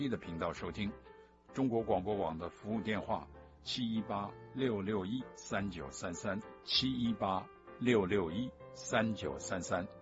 的频道收听。中国广播网的服务电话718-661-3933，718-661-3933。